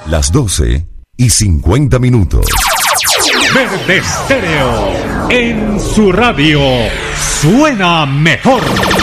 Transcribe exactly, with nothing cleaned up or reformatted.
Las doce y cincuenta minutos. Verde Estéreo, en su radio, suena mejor.